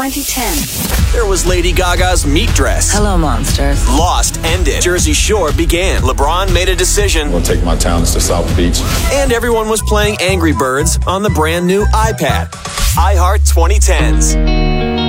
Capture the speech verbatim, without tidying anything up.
twenty ten. There was Lady Gaga's meat dress. Hello, monsters. Lost ended. Jersey Shore began. LeBron made a decision. I'm gonna take my talents to South Beach. And everyone was playing Angry Birds on the brand new iPad. iHeart twenty tens.